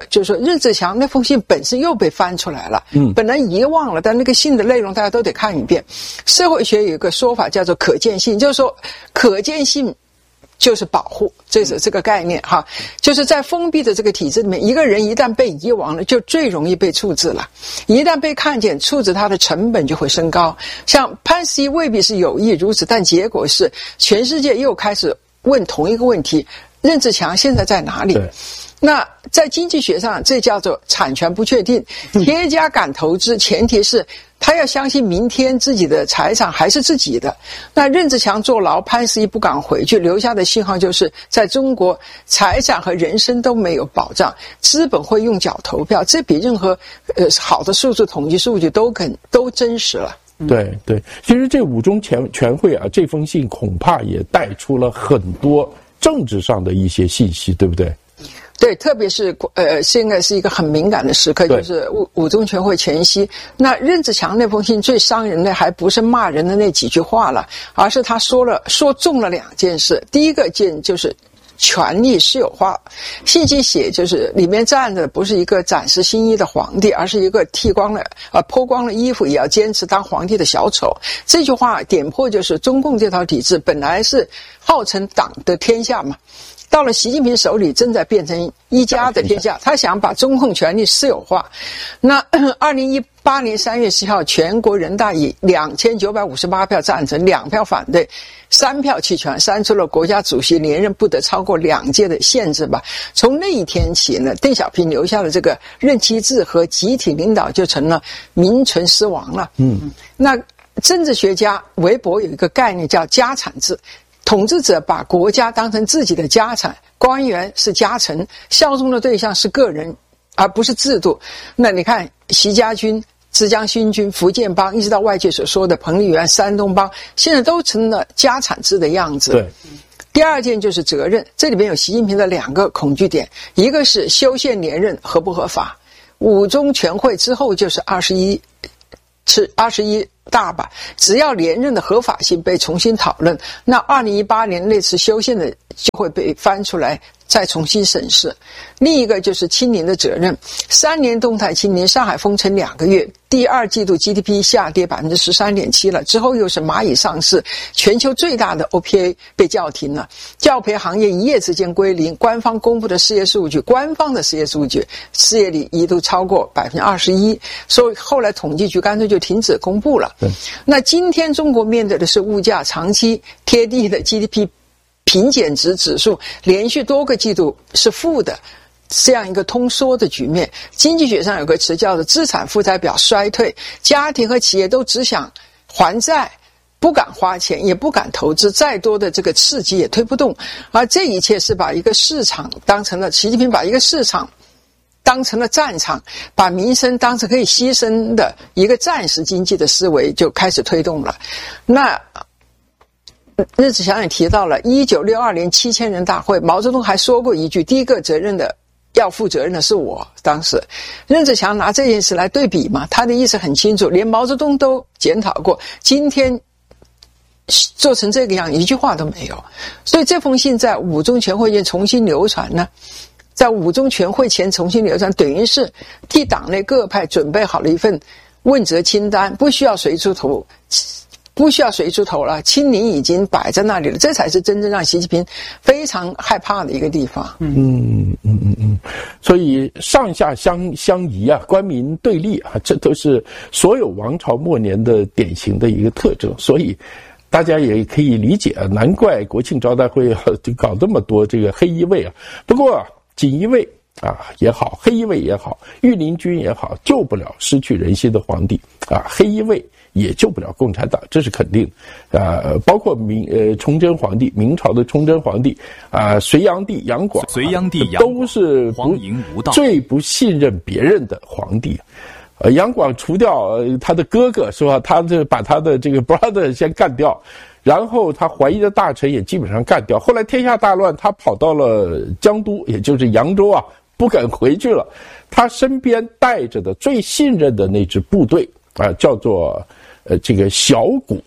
就是说任志强那封信本身又被翻出来了，嗯，本来遗忘了，但那个信的内容大家都得看一遍。社会学有一个说法叫做可见性，就是说可见性就是保护，这是这个概念哈，就是在封闭的这个体制里面，一个人一旦被遗忘了，就最容易被处置了。一旦被看见，处置他的成本就会升高。像潘石屹未必是有意如此，但结果是全世界又开始问同一个问题：任志强现在在哪里？那在经济学上，这叫做产权不确定。企业家敢投资，前提是他要相信明天自己的财产还是自己的。那任志强坐牢，潘石屹不敢回去，留下的信号就是在中国财产和人身都没有保障，资本会用脚投票，这比任何呃好的数字统计数据都更都真实了。 对对，其实这五中全全会啊，这封信恐怕也带出了很多政治上的一些信息，对不对？ 对，特别是呃，现在是一个很敏感的时刻，就是五五中全会前夕。那任志强那封信最伤人的，还不是骂人的那几句话了，而是他说了说中了两件事。第一个件就是权力私有化，信息写就是里面站着不是一个展示新衣的皇帝，而是一个剃光了呃脱光了衣服也要坚持当皇帝的小丑。这句话点破就是中共这套体制本来是号称党的天下嘛，到了习近平手里正在变成一家的天下，他想把中共权力私有化。那二零一八年三月十号，全国人大以两千九百五十八票赞成，两票反对，三票弃权，删除了国家主席连任不得超过两届的限制吧。从那一天起呢，邓小平留下的这个任期制和集体领导就成了名存实亡了。嗯，那政治学家韦伯有一个概念叫家产制。统治者把国家当成自己的家产，官员是家臣，效忠的对象是个人，而不是制度。那你看习家军、浙江新军、福建帮，一直到外界所说的彭丽媛、山东帮，现在都成了家产制的样子。对。第二件就是责任，这里边有习近平的两个恐惧点，一个是修宪连任合不合法，五中全会之后就是二十一，是二十一。大吧，只要连任的合法性被重新讨论，那二零一八年那次修宪的就会被翻出来再重新审视。另一个就是清零的责任，三年动态清零，上海封城两个月，第二季度 G D P 下跌 百分之十三点七 了，之后又是蚂蚁上市，全球最大的 O P A 被叫停了，教培行业一夜之间归零，官方公布的失业数据，官方的失业数据，失业率一度超过 百分之二十一， 所以后来统计局干脆就停止公布了。那今天中国面对的是物价长期贴地的 G D P 平减值指数，连续多个季度是负的，这样一个通缩的局面。经济学上有个词叫做资产负债表衰退，家庭和企业都只想还债，不敢花钱，也不敢投资，再多的这个刺激也推不动。而这一切是把一个市场当成了，习近平把一个市场当成了战场，把民生当成可以牺牲的一个暂时经济的思维就开始推动了。那任志强也提到了一九六二年七千人大会，毛泽东还说过一句，第一个责任的要负责任的是我。当时任志强拿这件事来对比嘛，他的意思很清楚，连毛泽东都检讨过，今天做成这个样一句话都没有。所以这封信在五中全会前重新流传呢，在五中全会前重新流传，等于是替党内各派准备好了一份问责清单，不需要谁出头，不需要谁出头了，清零已经摆在那里了，这才是真正让习近平非常害怕的一个地方。 嗯嗯嗯嗯，所以上下相相宜啊，官民对立啊，这都是所有王朝末年的典型的一个特征。所以大家也可以理解啊，难怪国庆招待会啊就搞这么多这个黑衣卫啊。不过锦衣卫啊也好，黑衣卫也好，御林军也好，救不了失去人心的皇帝啊，黑衣卫也救不了共产党，这是肯定的。呃，包括明呃崇祯皇帝，明朝的崇祯皇帝啊、呃，隋炀帝杨广， 隋炀帝杨广都是不荒淫无道， 最不信任别人的皇帝。呃，杨广除掉、呃、他的哥哥是吧？他这把他的这个 brother 先干掉，然后他怀疑的大臣也基本上干掉。后来天下大乱，他跑到了江都，也就是扬州啊，不敢回去了。他身边带着的最信任的那支部队啊、呃，叫做呃这个小果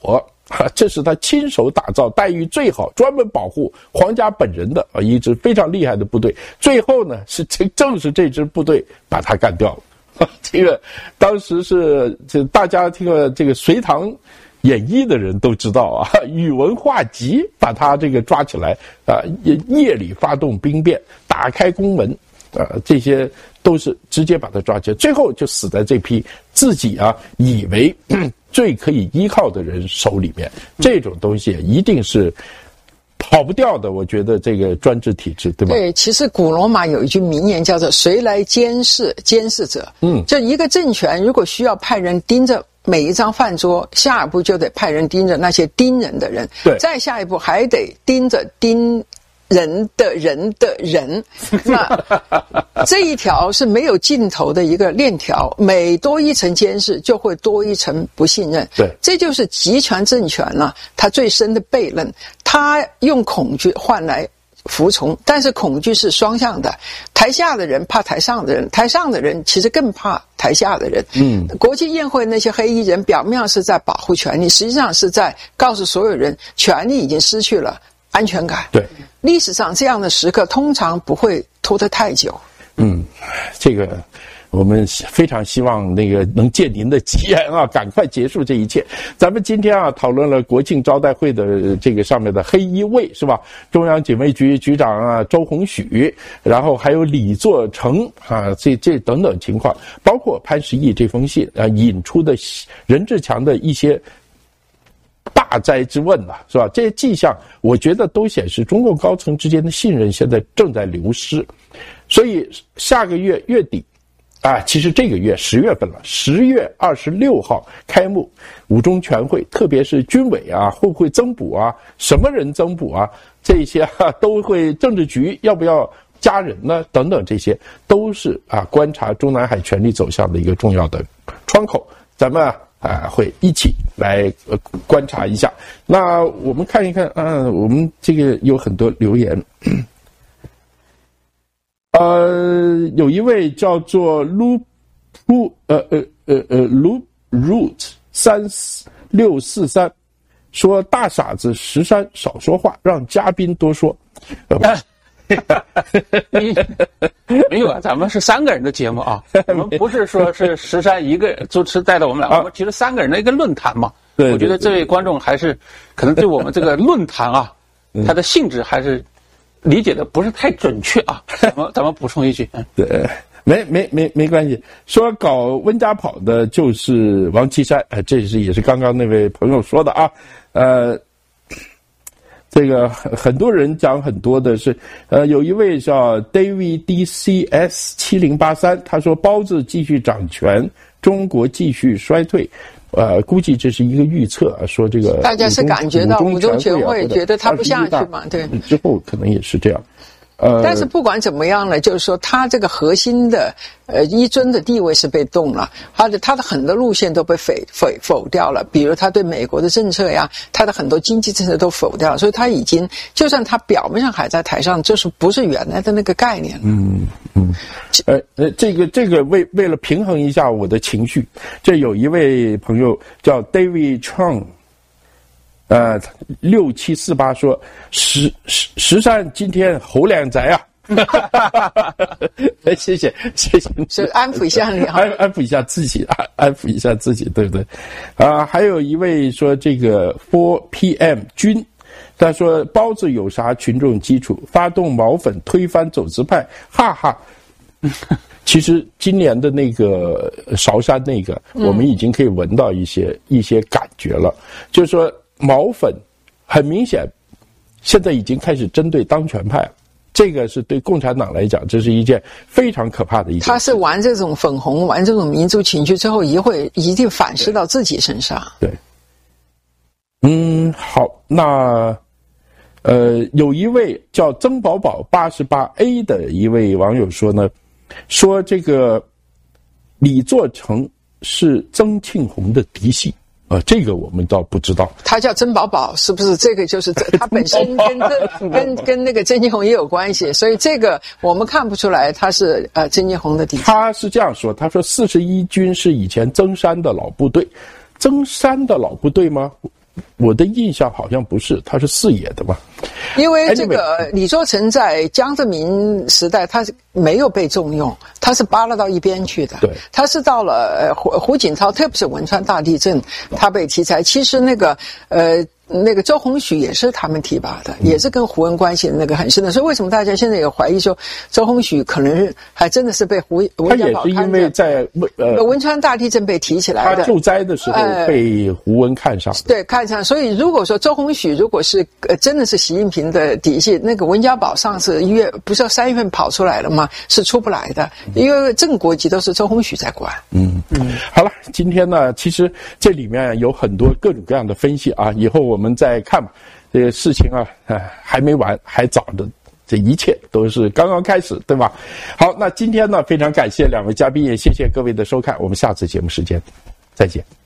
啊，这是他亲手打造、待遇最好、专门保护皇家本人的啊一支非常厉害的部队。最后呢，是这正是这支部队把他干掉了。这个当时是这大家这个这个隋唐演义的人都知道啊，宇文化及把他这个抓起来啊，夜里发动兵变，打开宫门啊，这些都是直接把他抓起来，最后就死在这批自己啊以为最可以依靠的人手里面。这种东西一定是跑不掉的，我觉得这个专制体制，对吧？ 对，其实古罗马有一句名言叫做"谁来监视监视者"。嗯，就一个政权如果需要派人盯着每一张饭桌，下一步就得派人盯着那些盯人的人， 对， 再下一步还得盯着盯人的人的人，那这一条是没有尽头的一个链条，每多一层监视就会多一层不信任。 对， 这就是集权政权啊，它最深的悖论，它用恐惧换来服从，但是恐惧是双向的，台下的人怕台上的人，台上的人其实更怕台下的人。嗯，国际宴会那些黑衣人表面上是在保护权利，实际上是在告诉所有人，权利已经失去了安全感。 对， 历史上这样的时刻通常不会拖得太久。 嗯，这个我们非常希望那个能借您的吉言啊，赶快结束这一切。咱们今天啊讨论了国庆招待会的这个上面的黑衣卫是吧？中央警卫局局长啊周鸿许，然后还有李作成啊，这这等等情况，包括潘石屹这封信啊引出的任志强的一些大灾之问呐、啊，是吧？这些迹象，我觉得都显示中共高层之间的信任现在正在流失。所以下个月月底，啊，其实这个月十月份了，十月二十六号开幕五中全会，特别是军委啊，会不会增补啊？什么人增补啊？这些啊都会，政治局要不要加人呢？等等，这些都是啊观察中南海权力走向的一个重要的窗口。咱们啊。啊，会一起来呃观察一下。那我们看一看啊，我们这个有很多留言。呃，有一位叫做 Loop 呃呃呃呃 Loop Root 三六四三说大傻子石山少说话，让嘉宾多说。呃没有啊，咱们是三个人的节目啊，我们不是说是石山一个主持带着我们俩，我们其实三个人的一个论坛嘛。对，我觉得这位观众还是可能对我们这个论坛啊，它的性质还是理解的不是太准确啊。咱们咱们补充一句，嗯， 对，没没没没关系。说搞温家跑的就是王岐山，呃，这是也是刚刚那位朋友说的啊，呃。这个很多人讲很多的是，呃，有一位叫 David D C S 七零八三，他说包子继续掌权，中国继续衰退，呃，估计这是一个预测啊，说这个大家是感觉到五中全会觉得他不下去嘛，对， 之后可能也是这样。呃， 但是不管怎么样呢，就是说他这个核心的呃一尊的地位是被动了，他的他的很多路线都被否否否掉了，比如他对美国的政策呀，他的很多经济政策都否掉了，所以他已经就算他表面上还在台上，就是不是原来的那个概念了。 嗯嗯，呃呃，这个这个为为了平衡一下我的情绪，这有一位朋友叫 David Chang。呃，六七四八说石石石山今天好靓仔啊！谢谢谢谢， 是安抚一下你， 安安抚一下自己，安安抚一下自己，对不对？啊、呃，还有一位说这个 four P M 君，他说包子有啥群众基础？发动毛粉推翻走资派，哈哈。其实今年的那个韶山那个，我们已经可以闻到一些、嗯、一些感觉了，就是说。毛粉很明显现在已经开始针对当权派了，这个是对共产党来讲这是一件非常可怕的一件事。 他是玩这种粉红，玩这种民族情绪之后也会一定反噬到自己身上。 对，嗯，好，那呃有一位叫曾宝宝八十八 A 的一位网友说呢，说这个李作成是曾庆红的嫡系。呃，这个我们倒不知道。 他叫曾宝宝，是不是？这个就是他本身跟跟跟那个曾庆红也有关系，所以这个我们看不出来他是呃曾庆红的嫡系。 他是这样说，他说四十一军是以前曾山的老部队，曾山的老部队吗？ 我的印象好像不是，他是四野的嘛。 因为这个李作成在江泽民时代，他是没有被重用，他是扒拉到一边去的。 对， 他是到了胡胡锦涛，特别是汶川大地震，他被提裁。其实那个呃。那个周鸿许也是他们提拔的，也是跟胡文关系那个很深的，所以为什么大家现在有怀疑说周鸿许可能是还真的是被胡他也是因为在呃汶川大地震被提起来的， 他救灾的时候被胡文看上、呃， 对，看上。所以如果说周鸿许如果是呃真的是习近平的嫡系，那个温家宝上次一月不是要三月份跑出来了吗？是出不来的，因为正国级都是周鸿许在管。 嗯嗯，好了，今天呢，其实这里面有很多各种各样的分析啊，以后我们。我们再看吧，这个事情啊，哎，还没完，还早的，这一切都是刚刚开始，对吧？好，那今天呢，非常感谢两位嘉宾，也谢谢各位的收看，我们下次节目时间再见。